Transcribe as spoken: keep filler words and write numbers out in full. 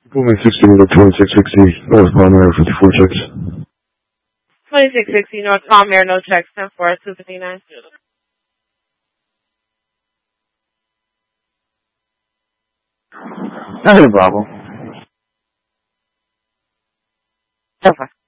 Booming sixty with a twenty-six sixty, North Palm Air, fifty-four checks. twenty-six sixty, North Palm Air, no checks, ten four, two fifty-nine. Not a problem. Okay.